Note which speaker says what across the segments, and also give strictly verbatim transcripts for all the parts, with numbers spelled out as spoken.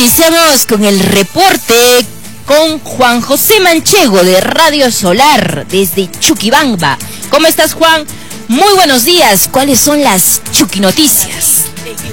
Speaker 1: Iniciamos con el reporte con Juan José Manchego de Radio Solar desde Chuquibamba. ¿Cómo estás, Juan? Muy buenos días. ¿Cuáles son las Chuqui Noticias?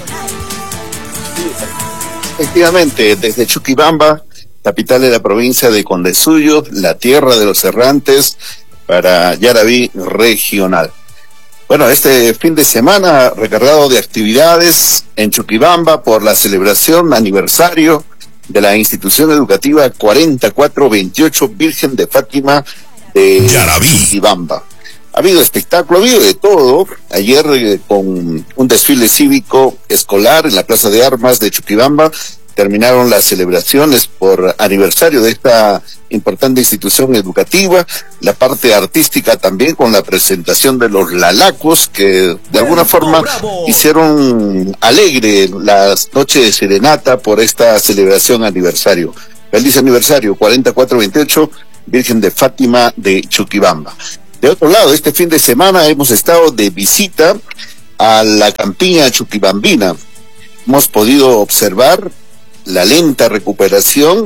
Speaker 2: Efectivamente, desde Chuquibamba, capital de la provincia de Condesuyos, la tierra de los errantes, para Yaraví Regional. Bueno, este fin de semana recargado de actividades en Chuquibamba por la celebración aniversario de la institución educativa cuarenta y cuatro veintiocho Virgen de Fátima de Yaraví. Chuquibamba. Ha habido espectáculo, ha habido de todo. Ayer eh, con un desfile cívico escolar en la Plaza de Armas de Chuquibamba terminaron las celebraciones por aniversario de esta importante institución educativa, la parte artística también con la presentación de los lalacos que de alguna forma hicieron alegre las noches de serenata por esta celebración aniversario. Feliz aniversario, cuarenta y cuatro veintiocho, Virgen de Fátima de Chuquibamba. De otro lado, este fin de semana hemos estado de visita a la campiña chuquibambina. Hemos podido observar la lenta recuperación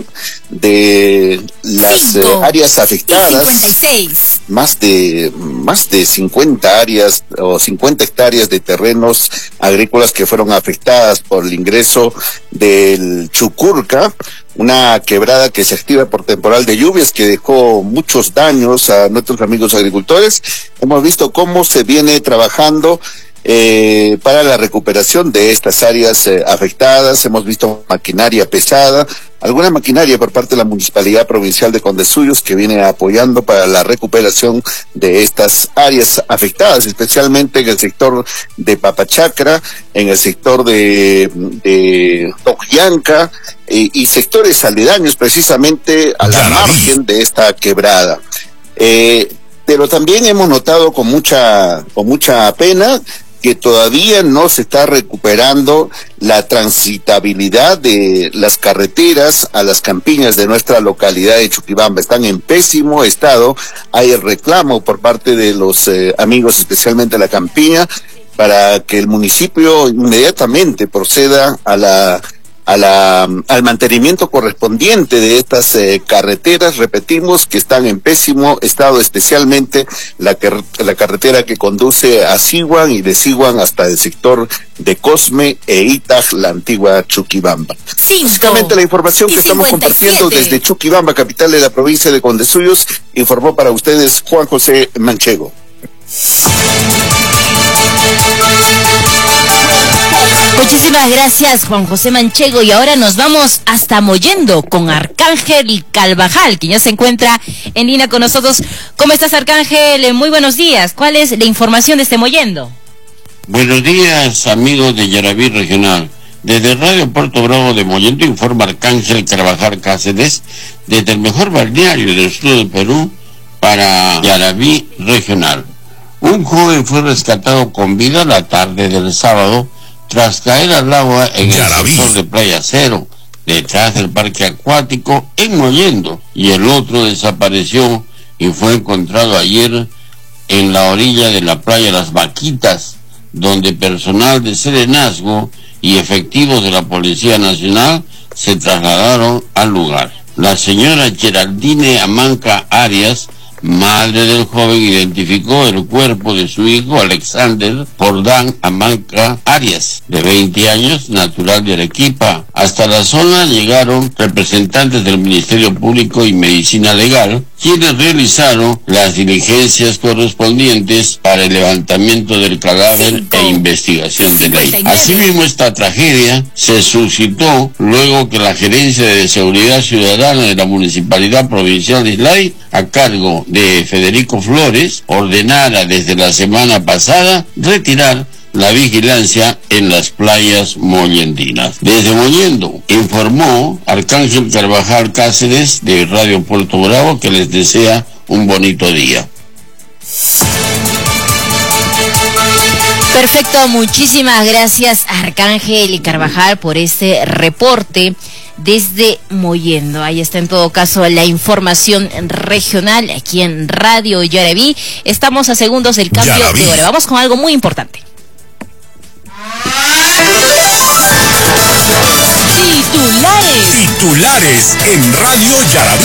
Speaker 2: de las eh, áreas afectadas,
Speaker 1: cincuenta y seis.
Speaker 2: más de más de cincuenta áreas o cincuenta hectáreas de terrenos agrícolas que fueron afectadas por el ingreso del Chucurca, una quebrada que se activa por temporal de lluvias que dejó muchos daños a nuestros amigos agricultores. Hemos visto cómo se viene trabajando Eh, para la recuperación de estas áreas eh, afectadas. Hemos visto maquinaria pesada, alguna maquinaria por parte de la Municipalidad Provincial de Condesuyos que viene apoyando para la recuperación de estas áreas afectadas, especialmente en el sector de Papachacra, en el sector de, de Toquillanca eh, y sectores aledaños precisamente a la margen de esta quebrada. Eh, pero también hemos notado con mucha, con mucha pena que todavía no se está recuperando la transitabilidad de las carreteras a las campiñas de nuestra localidad de Chuquibamba. Están en pésimo estado. Hay el reclamo por parte de los eh, amigos, especialmente de la campiña, para que el municipio inmediatamente proceda a la a la al mantenimiento correspondiente de estas eh, carreteras. Repetimos que están en pésimo estado, especialmente la, car la carretera que conduce a Siguan y de Siguan hasta el sector de Cosme e Itag, la antigua Chuquibamba. Básicamente la información que estamos compartiendo desde Chuquibamba, capital de la provincia de Condesuyos, informó para ustedes Juan José Manchego.
Speaker 1: Muchísimas gracias, Juan José Manchego. Y ahora nos vamos hasta Mollendo con Arcángel Carvajal, que ya se encuentra en línea con nosotros. ¿Cómo estás, Arcángel? Muy buenos días. ¿Cuál es la información de este Mollendo?
Speaker 3: Buenos días, amigos de Yaraví Regional. Desde Radio Puerto Bravo de Mollendo informa Arcángel Carvajal Cáceres, desde el mejor balneario del sur del Perú para Yaraví Regional. Un joven fue rescatado con vida la tarde del sábado tras caer al agua en Yaraví, el sector de Playa Cero, detrás del parque acuático en Mollendo, y el otro desapareció y fue encontrado ayer en la orilla de la playa Las Vaquitas, donde personal de serenazgo y efectivos de la Policía Nacional se trasladaron al lugar. La señora Geraldine Amanca Arias, madre del joven, identificó el cuerpo de su hijo Alexander Jordán Amanca Arias, de veinte años, natural de Arequipa. Hasta la zona llegaron representantes del Ministerio Público y Medicina Legal, quienes realizaron las diligencias correspondientes para el levantamiento del cadáver e investigación de ley. Asimismo, esta tragedia se suscitó luego que la Gerencia de Seguridad Ciudadana de la Municipalidad Provincial de Islay, a cargo de Federico Flores, ordenara desde la semana pasada retirar la vigilancia en las playas mollendinas. Desde Mollendo informó Arcángel Carvajal Cáceres de Radio Puerto Bravo, que les desea un bonito día.
Speaker 1: Perfecto, muchísimas gracias, Arcángel Carvajal, por este reporte desde Mollendo. Ahí está en todo caso la información regional aquí en Radio Yaraví. Estamos a segundos del cambio Yaraví. de hora. Vamos con algo muy importante. Titulares.
Speaker 4: Titulares en Radio Yaraví.